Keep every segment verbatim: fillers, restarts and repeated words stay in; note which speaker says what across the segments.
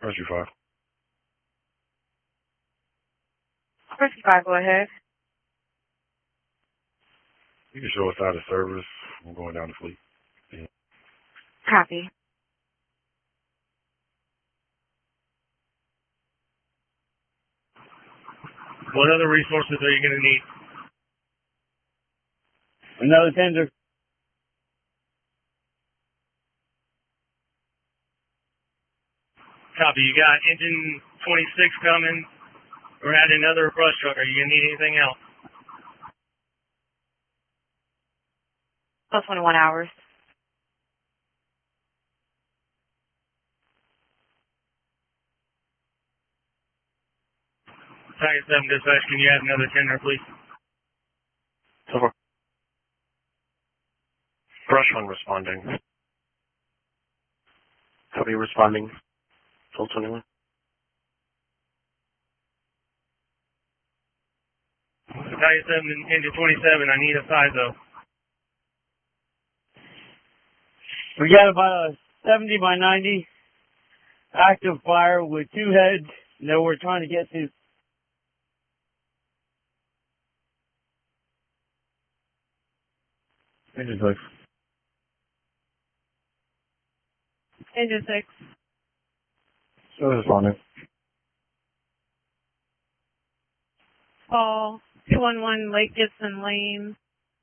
Speaker 1: Rescue five.
Speaker 2: Rescue five, go ahead.
Speaker 1: You can show us out of service. I'm going down to fleet. Yeah.
Speaker 2: Copy.
Speaker 3: What other resources are you going to need?
Speaker 4: Another tender.
Speaker 3: Copy. You got engine twenty-six coming. We're adding another brush truck. Are you going to need anything else?
Speaker 2: Plus twenty-one hours.
Speaker 3: Tiger seven dispatch, can you add another tender, please?
Speaker 1: So far. Brush one responding. Copy responding. Full twenty-one.
Speaker 3: Tiger seven engine twenty-seven, I need a size though.
Speaker 4: We got about a seventy by ninety active fire with two heads that we're trying to get to.
Speaker 1: Engine six.
Speaker 2: Engine six.
Speaker 1: So responding.
Speaker 2: Call two one one Lake Gibson Lane.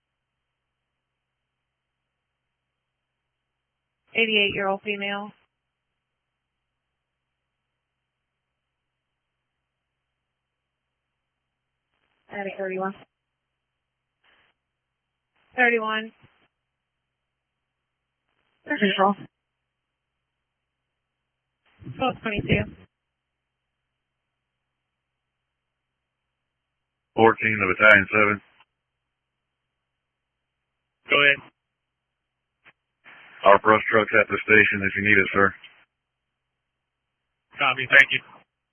Speaker 2: eighty-eight-year-old female. Adding thirty-one. thirty-one. They're control. twelve twenty-two.
Speaker 1: fourteen of Battalion seven.
Speaker 3: Go ahead.
Speaker 1: Our brush truck's at the station if you need it, sir.
Speaker 3: Copy, thank you.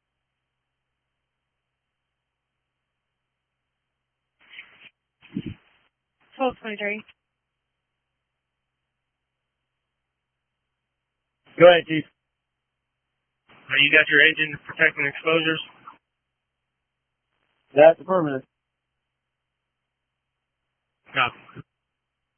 Speaker 2: twelve twenty-three.
Speaker 4: Go ahead, Chief.
Speaker 3: Uh, you got your engine protecting exposures?
Speaker 4: That's affirmative.
Speaker 3: Copy.